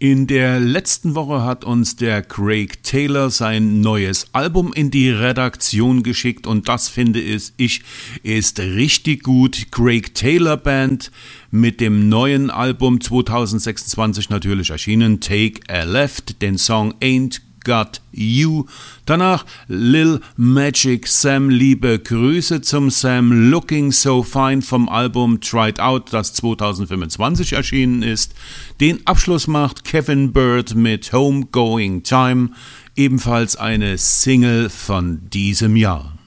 In der letzten Woche hat uns der Craig Taylor sein neues Album in die Redaktion geschickt und das finde ich ist richtig gut. Craig Taylor Band mit dem neuen Album 2026 natürlich erschienen, Take a Left, den Song Ain't Got You. Danach Lil Magic Sam, liebe Grüße zum Sam, Looking So Fine vom Album Tried Out, das 2025 erschienen ist. Den Abschluss macht Kevin Bird mit Homegoing Time, ebenfalls eine Single von diesem Jahr.